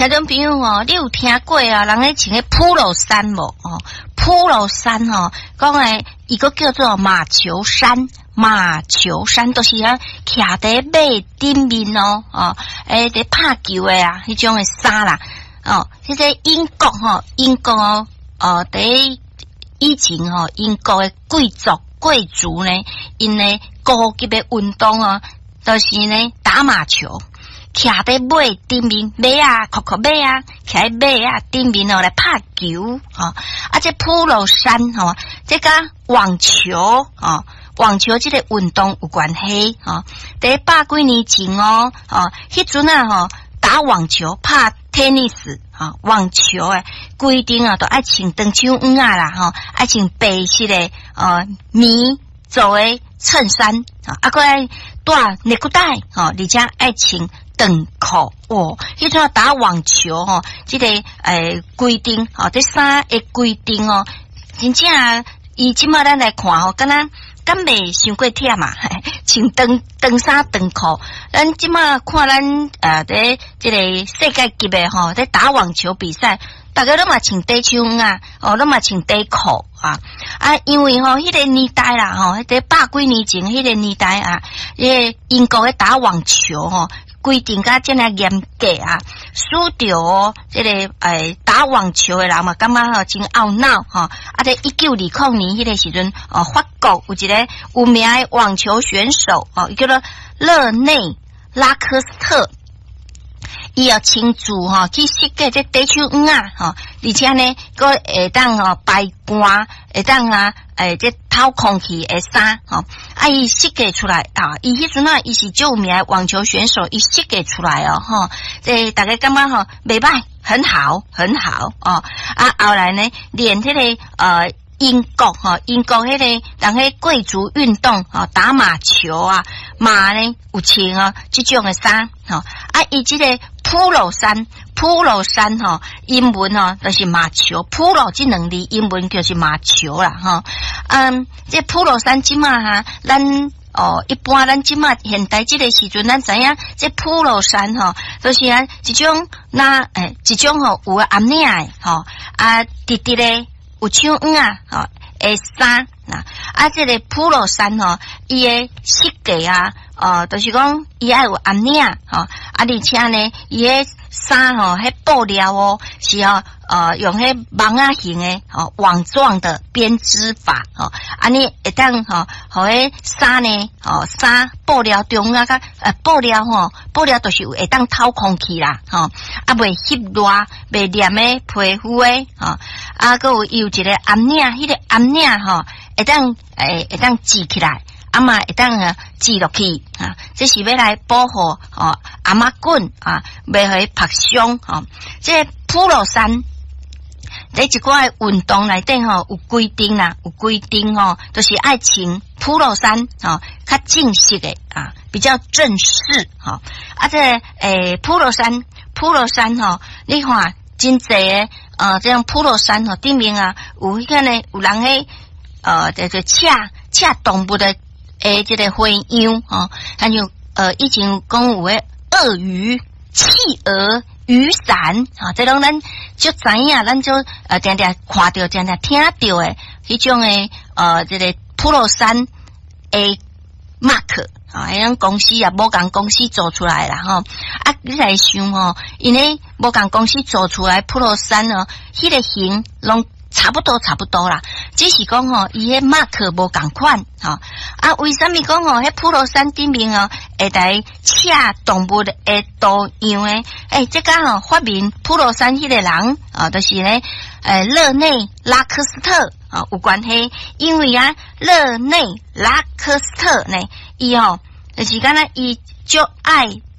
听众朋友哦，你有听过啊？人咧穿个普罗衫无？哦，普罗衫哦，讲诶，伊个叫做马球衫。马球衫都是啊，徛在马顶面哦，伫拍球诶啊，迄种诶衫啦，哦，迄个英国吼，英国伫以前吼，英国诶贵族呢，因呢高级诶运动哦，就是呢打马球。徛在马顶面，马啊，马啊，徛在马啊顶面哦来拍球啊！这普罗衫吼，这甲网球啊，网球这个运动有关系啊。在百几年前哦，迄阵啊吼打网球拍 tennis 啊，网球诶规定啊都爱穿长袖衣啊啦吼，爱穿白色的呢做诶衬衫啊，个爱带内裤带而且爱穿长裤哦，迄种打网球吼，这个规定这衫的规定哦，真正伊即马咱来看吼，敢袂伤过忝嘛？穿长衫长裤，咱即马看咱在这个世界级的吼，在打网球比赛，大家都嘛穿短袖啊，都嘛穿短裤啊，因为吼迄个年代啦吼，迄个百几年前迄个年代啊，迄个英国咧打网球吼。规定甲真系严格啊，输掉这个打网球的人嘛，感觉吼真懊恼吼。在1920年迄个时阵，法国有一个有名的网球选手伊叫做勒内拉科斯特，伊要亲自去设计这短袖衣啊而且呢，个会当排汗，会当这透空气的衫伊设计出来伊迄阵伊是最有名的网球选手，伊设计出来这大家感觉袂歹，很好后来呢，连迄个英国迄个人迄贵族运动打马球马呢有穿这种的衫伊这个普罗衫英文就是马球，普罗这两字英文就是马球啦这普罗衫即马咱一般咱即马现代这个时阵，咱知影这普罗衫就是一种一种有暗领的直直的有手衣的衫这个普罗衫伊的设计就是讲伊爱有暗领而且呢，伊的衫迄布料是用迄网形的网状的编织法你会当互迄衫呢衫布料中布料都是会当透空气啦袂吸热袂黏的皮肤的佮有一个暗领，迄个暗领会当系起来嘛会当系落去这是要来保护阿妈棍袂互伊拍伤这普罗衫在一寡运动内底有规定啦，就是爱穿普罗衫较正式的比较正式这普罗衫你看真侪这样普罗衫顶面有迄个呢有人迄恰动物的这个花样还有以前讲有诶鳄鱼、企鹅、雨伞这种咱就知影，咱就常常看到、常常听到诶迄种诶这个普罗衫诶 mark 迄种公司某间公司做出来啦你来想因为某间公司做出来普罗衫迄个型拢差不多啦，只是讲伊迄 mark 无共款为什么讲迄普罗衫顶面会来恰动物的图样诶这个发明普罗衫迄个人就是呢勒内拉科斯特有关系，因为勒内拉科斯特呢伊就是敢若伊就爱